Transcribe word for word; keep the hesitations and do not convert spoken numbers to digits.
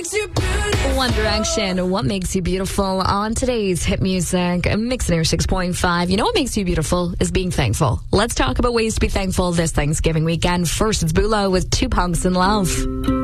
One Direction, What Makes You Beautiful on today's Hit Music Mix Air six point five. You know what makes you beautiful is being thankful. Let's talk about ways to be thankful this Thanksgiving weekend. First, it's Bulo with Two Punks in Love.